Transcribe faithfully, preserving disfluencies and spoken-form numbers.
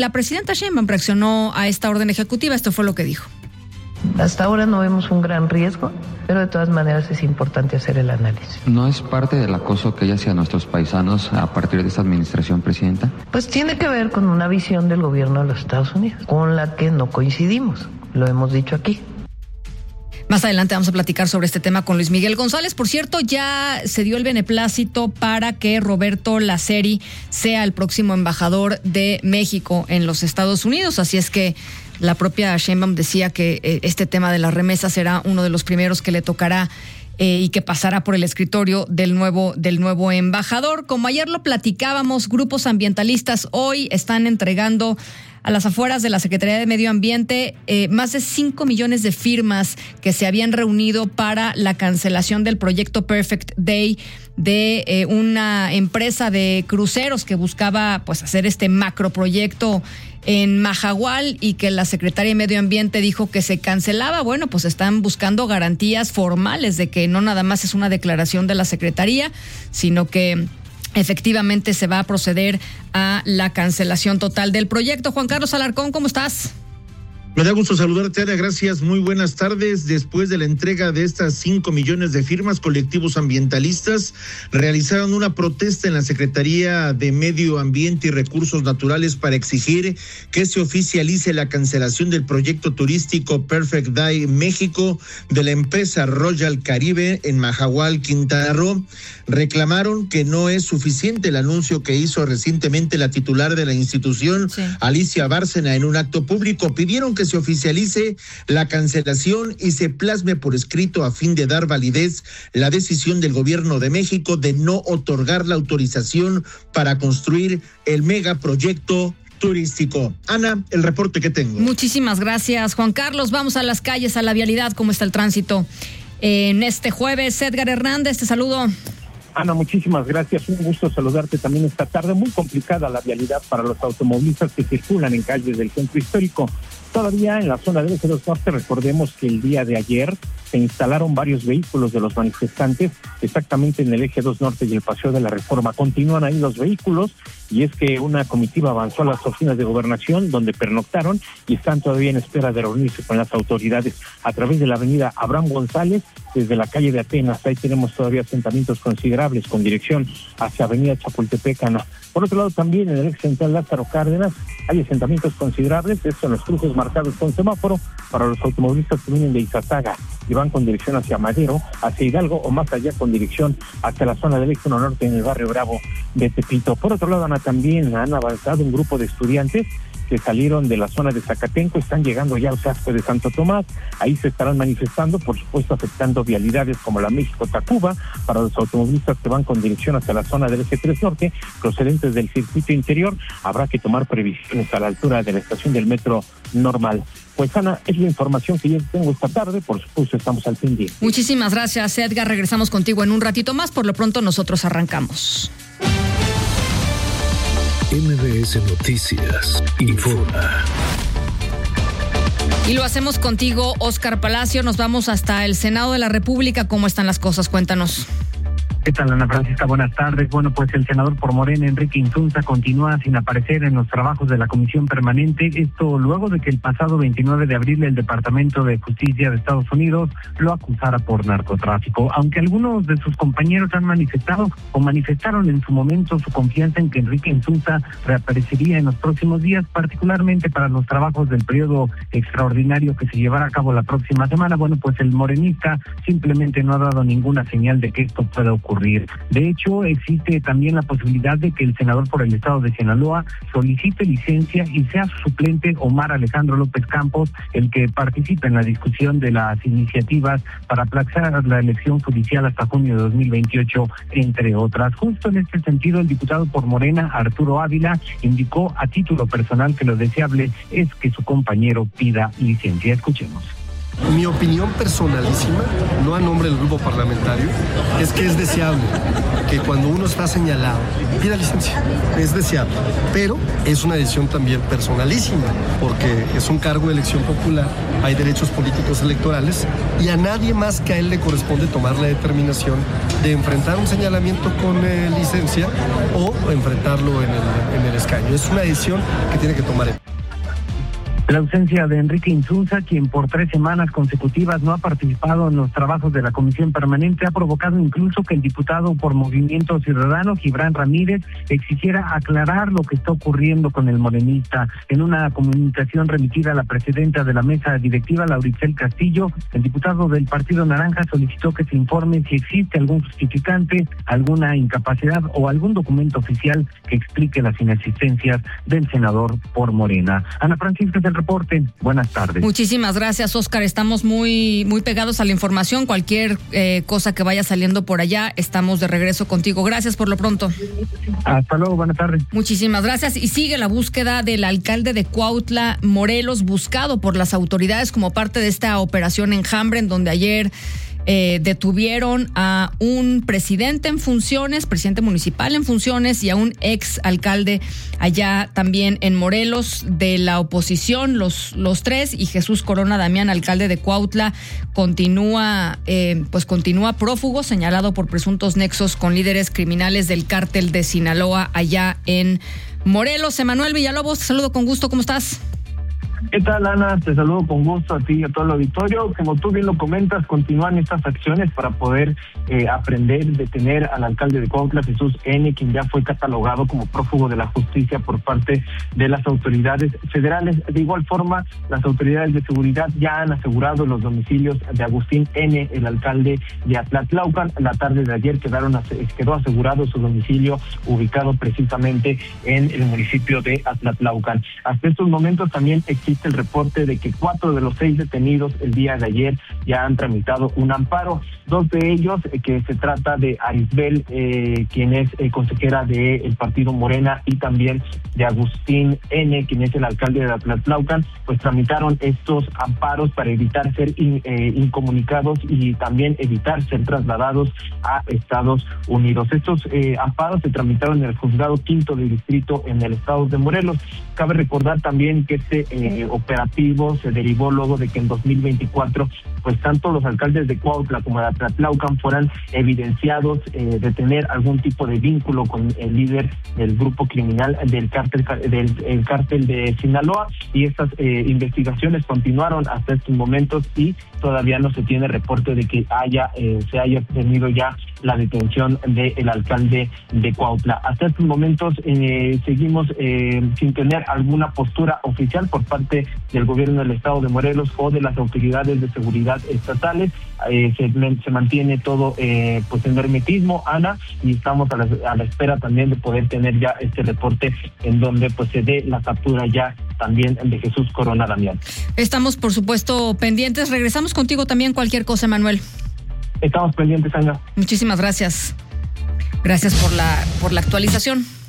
La presidenta Sheinbaum reaccionó a esta orden ejecutiva. Esto fue lo que dijo. Hasta ahora no vemos un gran riesgo, pero de todas maneras es importante hacer el análisis. ¿No es parte del acoso que hay hacia nuestros paisanos a partir de esta administración, presidenta? Pues tiene que ver con una visión del gobierno de los Estados Unidos, con la que no coincidimos, lo hemos dicho aquí. Más adelante vamos a platicar sobre este tema con Luis Miguel González. Por cierto, ya se dio el beneplácito para que Roberto Laceri sea el próximo embajador de México en los Estados Unidos. Así es que la propia Sheinbaum decía que eh, este tema de las remesas será uno de los primeros que le tocará eh, y que pasará por el escritorio del nuevo, del nuevo embajador. Como ayer lo platicábamos, grupos ambientalistas hoy están entregando a las afueras de la Secretaría de Medio Ambiente eh, más de cinco millones de firmas que se habían reunido para la cancelación del proyecto Perfect Day de eh, una empresa de cruceros que buscaba pues hacer este macroproyecto en Mahahual y que la Secretaría de Medio Ambiente dijo que se cancelaba. Bueno, pues están buscando garantías formales de que no nada más es una declaración de la Secretaría, sino que efectivamente se va a proceder a la cancelación total del proyecto. Juan Carlos Alarcón, ¿cómo estás? Me da gusto saludarte, Ana, gracias, muy buenas tardes. Después de la entrega de estas cinco millones de firmas, colectivos ambientalistas realizaron una protesta en la Secretaría de Medio Ambiente y Recursos Naturales para exigir que se oficialice la cancelación del proyecto turístico Perfect Day México de la empresa Royal Caribe en Mahahual, Quintana Roo. Reclamaron que no es suficiente el anuncio que hizo recientemente la titular de la institución, sí. Alicia Bárcena, en un acto público. Pidieron que se oficialice la cancelación y se plasme por escrito a fin de dar validez la decisión del gobierno de México de no otorgar la autorización para construir el megaproyecto turístico. Ana, el reporte que tengo. Muchísimas gracias, Juan Carlos. Vamos a las calles, a la vialidad, ¿cómo está el tránsito en este jueves? Edgar Hernández, te saludo. Ana, muchísimas gracias. Un gusto saludarte también esta tarde. Muy complicada la vialidad para los automovilistas que circulan en calles del centro histórico. Todavía en la zona del eje dos norte, recordemos que el día de ayer se instalaron varios vehículos de los manifestantes, exactamente en el eje dos norte y el Paseo de la Reforma. Continúan ahí los vehículos, y es que una comitiva avanzó a las oficinas de gobernación, donde pernoctaron y están todavía en espera de reunirse con las autoridades a través de la avenida Abraham González, desde la calle de Atenas. Ahí tenemos todavía asentamientos considerables con dirección hacia avenida Chapultepec, Ana. Por otro lado, también en el eje central Lázaro Cárdenas hay asentamientos considerables, esto en los cruces marcados con semáforo para los automovilistas que vienen de Izazaga y van con dirección hacia Madero, hacia Hidalgo o más allá con dirección hacia la zona del eje uno norte en el barrio Bravo de Tepito. Por otro lado, Ana, también han avanzado un grupo de estudiantes que salieron de la zona de Zacatenco, están llegando ya al casco de Santo Tomás. Ahí se estarán manifestando, por supuesto afectando vialidades como la México-Tacuba para los automovilistas que van con dirección hacia la zona del eje tres norte, procedentes del circuito interior. Habrá que tomar previsiones a la altura de la estación del metro Normal. Pues, Ana, es la información que yo tengo esta tarde. Por supuesto, estamos al pendiente. Muchísimas gracias, Edgar. Regresamos contigo en un ratito más. Por lo pronto, nosotros arrancamos. M B S Noticias informa. Y lo hacemos contigo, Óscar Palacio. Nos vamos hasta el Senado de la República. ¿Cómo están las cosas? Cuéntanos. ¿Qué tal, Ana Francisca? Buenas tardes. Bueno, pues el senador por Morena, Enrique Insunza, continúa sin aparecer en los trabajos de la Comisión Permanente. Esto luego de que el pasado veintinueve de abril el Departamento de Justicia de Estados Unidos lo acusara por narcotráfico. Aunque algunos de sus compañeros han manifestado o manifestaron en su momento su confianza en que Enrique Insunza reaparecería en los próximos días, particularmente para los trabajos del periodo extraordinario que se llevará a cabo la próxima semana, bueno, pues el morenista simplemente no ha dado ninguna señal de que esto pueda ocurrir. De hecho, existe también la posibilidad de que el senador por el estado de Sinaloa solicite licencia y sea su suplente Omar Alejandro López Campos el que participe en la discusión de las iniciativas para aplazar la elección judicial hasta junio de dos mil veintiocho, entre otras. Justo en este sentido, el diputado por Morena, Arturo Ávila, indicó a título personal que lo deseable es que su compañero pida licencia. Escuchemos. Mi opinión personalísima, no a nombre del grupo parlamentario, es que es deseable que cuando uno está señalado pida licencia. Es deseable, pero es una decisión también personalísima, porque es un cargo de elección popular, hay derechos políticos electorales y a nadie más que a él le corresponde tomar la determinación de enfrentar un señalamiento con eh, licencia o enfrentarlo en el, en el escaño. Es una decisión que tiene que tomar él. La ausencia de Enrique Insunza, quien por tres semanas consecutivas no ha participado en los trabajos de la Comisión Permanente, ha provocado incluso que el diputado por Movimiento Ciudadano, Gibran Ramírez, exigiera aclarar lo que está ocurriendo con el morenista. En una comunicación remitida a la presidenta de la mesa directiva, Lauricel Castillo, el diputado del Partido Naranja solicitó que se informe si existe algún justificante, alguna incapacidad o algún documento oficial que explique las inexistencias del senador por Morena. Ana Francisca, del reporte. Buenas tardes. Muchísimas gracias, Oscar. Estamos muy, muy pegados a la información. Cualquier eh, cosa que vaya saliendo por allá, estamos de regreso contigo. Gracias por lo pronto. Hasta luego, buenas tardes. Muchísimas gracias. Y sigue la búsqueda del alcalde de Cuautla, Morelos, buscado por las autoridades como parte de esta operación Enjambre, en donde ayer Eh, detuvieron a un presidente en funciones, presidente municipal en funciones, y a un ex alcalde allá también en Morelos de la oposición, los, los tres, y Jesús Corona Damián, alcalde de Cuautla, continúa, eh, pues continúa prófugo, señalado por presuntos nexos con líderes criminales del cártel de Sinaloa allá en Morelos. Emanuel Villalobos, te saludo con gusto, ¿cómo estás? ¿Qué tal, Ana? Te saludo con gusto a ti y a todo el auditorio. Como tú bien lo comentas, continúan estas acciones para poder eh, aprender, detener al alcalde de Cuautla, Jesús N., quien ya fue catalogado como prófugo de la justicia por parte de las autoridades federales. De igual forma, las autoridades de seguridad ya han asegurado los domicilios de Agustín N., el alcalde de Atlatlaucan. La tarde de ayer quedaron quedó asegurado su domicilio, ubicado precisamente en el municipio de Atlatlaucan. Hasta estos momentos también existe el reporte de que cuatro de los seis detenidos el día de ayer ya han tramitado un amparo. Dos de ellos, eh, que se trata de Arisbel, eh, quien es eh, consejera del partido Morena, y también de Agustín N., quien es el alcalde de Atlatlaucan, pues tramitaron estos amparos para evitar ser in, eh, incomunicados y también evitar ser trasladados a Estados Unidos. Estos eh, amparos se tramitaron en el juzgado quinto de distrito en el estado de Morelos. Cabe recordar también que este eh, operativo se derivó luego de que en dos mil veinticuatro pues tanto los alcaldes de Cuautla como de Atlatlaucan fueran evidenciados eh, de tener algún tipo de vínculo con el líder del grupo criminal del cártel del el cártel de Sinaloa, y estas eh, investigaciones continuaron hasta estos momentos y todavía no se tiene reporte de que haya eh, se haya tenido ya la detención del alcalde de Cuautla. Hasta estos momentos eh, seguimos eh, sin tener alguna postura oficial por parte del gobierno del estado de Morelos o de las autoridades de seguridad estatales. Eh, se, se mantiene todo eh, pues en hermetismo, Ana, y estamos a la, a la espera también de poder tener ya este reporte en donde pues se dé la captura ya también de Jesús Corona Damián. Estamos, por supuesto, pendientes. Regresamos contigo también, cualquier cosa, Manuel. Estamos pendientes, Ana. Muchísimas gracias. Gracias por la, por la actualización.